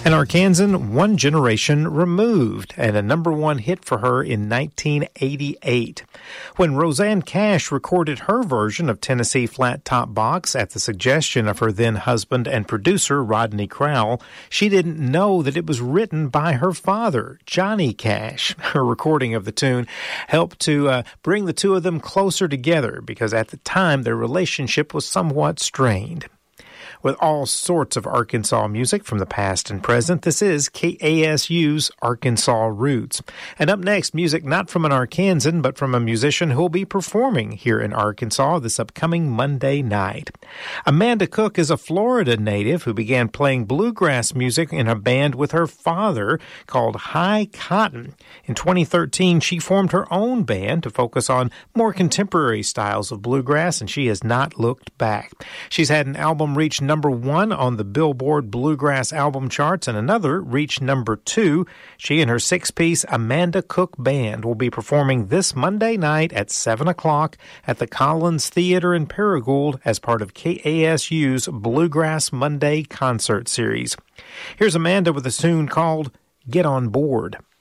An Arkansan one generation removed, and a number one hit for her in 1988. When Rosanne Cash recorded her version of Tennessee Flat Top Box at the suggestion of her then husband and producer Rodney Crowell, she didn't know that it was written by her father, Johnny Cash. Her recording of the tune helped to bring the two of them closer together because at the time their relationship was somewhat strained. With all sorts of Arkansas music from the past and present, this is KASU's Arkansas Roots. And up next, music not from an Arkansan, but from a musician who will be performing here in Arkansas this upcoming Monday night. Amanda Cook is a Florida native who began playing bluegrass music in a band with her father called High Cotton. In 2013, she formed her own band to focus on more contemporary styles of bluegrass, and she has not looked back. She's had an album reach number one on the Billboard Bluegrass album charts, and another reached number 2. She and her 6-piece Amanda Cook Band will be performing this Monday night at 7 o'clock at the Collins Theater in Paragould as part of KASU's Bluegrass Monday concert series. Here's Amanda with a tune called Get On Board.